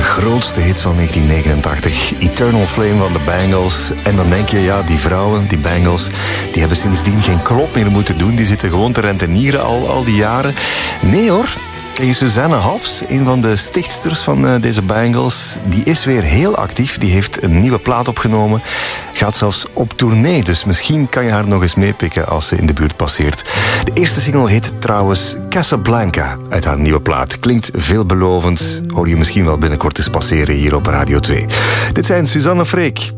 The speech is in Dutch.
grootste hit van 1989. Eternal Flame van de Bangles. En dan denk je, ja, die vrouwen, die Bangles, die hebben sindsdien geen klop meer moeten doen. Die zitten gewoon te rentenieren al die jaren. Nee hoor. Ken je Suzanne Hofs, een van de stichtsters van deze Bangles? Die is weer heel actief. Die heeft een nieuwe plaat opgenomen. Gaat zelfs op tournee. Dus misschien kan je haar nog eens meepikken als ze in de buurt passeert. De eerste single heet trouwens Casablanca uit haar nieuwe plaat. Klinkt veelbelovend. Hoor je misschien wel binnenkort eens passeren hier op Radio 2. Dit zijn Suzanne Freek